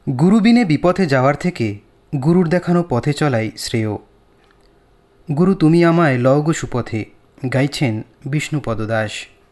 গুরুবিনে বিপথে যাওয়ার থেকে গুরুর দেখানো পথে চলাই শ্রেয়। গুরু তুমি আমায় লও গো সুপথে, গাইছেন বিষ্ণুপদ দাস।